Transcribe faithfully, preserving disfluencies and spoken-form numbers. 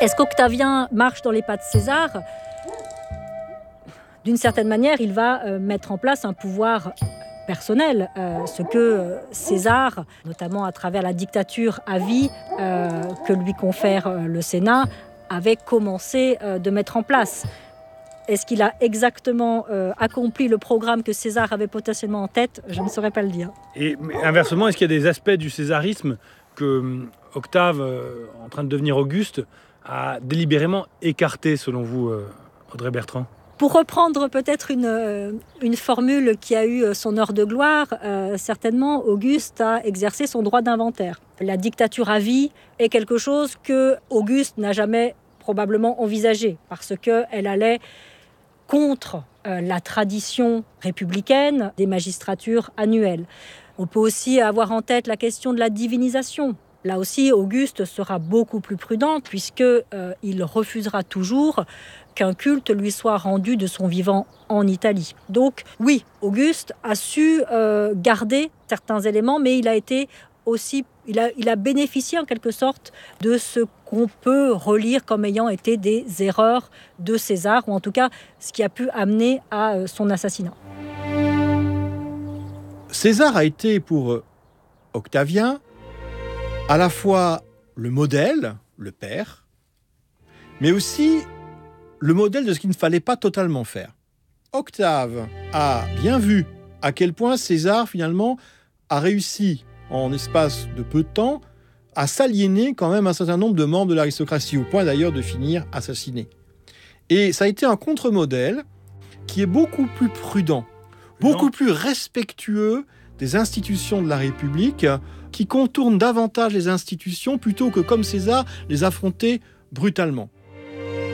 Est-ce qu'Octavien marche dans les pas de César ? D'une certaine manière, il va euh, mettre en place un pouvoir personnel, euh, ce que euh, César, notamment à travers la dictature à vie euh, que lui confère euh, le Sénat, avait commencé euh, de mettre en place. Est-ce qu'il a exactement euh, accompli le programme que César avait potentiellement en tête ? Je ne saurais pas le dire. Et inversement, est-ce qu'il y a des aspects du césarisme que Octave, euh, en train de devenir Auguste, a délibérément écarté, selon vous, euh, Audrey Bertrand ? Pour reprendre peut-être une, une formule qui a eu son heure de gloire, euh, certainement Auguste a exercé son droit d'inventaire. La dictature à vie est quelque chose que Auguste n'a jamais probablement envisagé, parce qu'elle allait contre euh, la tradition républicaine des magistratures annuelles. On peut aussi avoir en tête la question de la divinisation. Là aussi, Auguste sera beaucoup plus prudent, puisqu'il euh, refusera toujours qu'un culte lui soit rendu de son vivant en Italie. Donc oui, Auguste a su euh, garder certains éléments, mais il a été aussi, il a, il a bénéficié en quelque sorte de ce qu'on peut relire comme ayant été des erreurs de César, ou en tout cas ce qui a pu amener à euh, son assassinat. César a été pour Octavien à la fois le modèle, le père, mais aussi le modèle de ce qu'il ne fallait pas totalement faire. Octave a bien vu à quel point César, finalement, a réussi, en espace de peu de temps, à s'aliéner quand même un certain nombre de membres de l'aristocratie, au point d'ailleurs de finir assassiné. Et ça a été un contre-modèle qui est beaucoup plus prudent, beaucoup plus respectueux des institutions de la République, qui contourne davantage les institutions plutôt que, comme César, les affronter brutalement.